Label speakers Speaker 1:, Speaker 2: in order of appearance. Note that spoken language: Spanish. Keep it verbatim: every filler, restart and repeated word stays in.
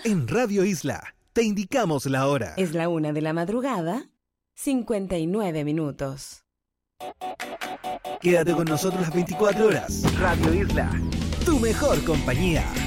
Speaker 1: En Radio Isla te indicamos la hora.
Speaker 2: Es la una de la madrugada, cincuenta y nueve minutos.
Speaker 1: Quédate con nosotros las veinticuatro horas. Radio Isla, tu mejor compañía.